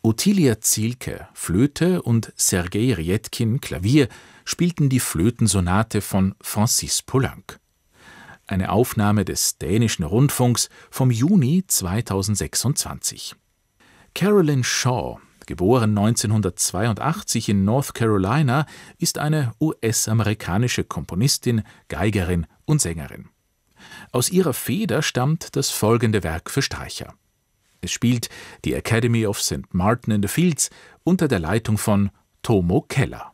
Ottilia Zielke, Flöte, und Sergei Rjetkin, Klavier, spielten die Flötensonate von Francis Poulenc. Eine Aufnahme des dänischen Rundfunks vom Juni 2026. Carolyn Shaw, geboren 1982 in North Carolina, ist eine US-amerikanische Komponistin, Geigerin und Sängerin. Aus ihrer Feder stammt das folgende Werk für Streicher. Es spielt die Academy of St. Martin in the Fields unter der Leitung von Tomo Keller.